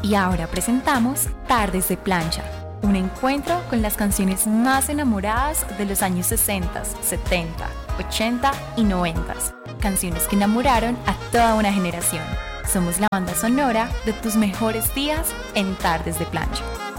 Y ahora presentamos Tardes de Plancha, un encuentro con las canciones más enamoradas de los años 60, 70, 80 y 90. Canciones que enamoraron a toda una generación. Somos la banda sonora de tus mejores días en Tardes de Plancha.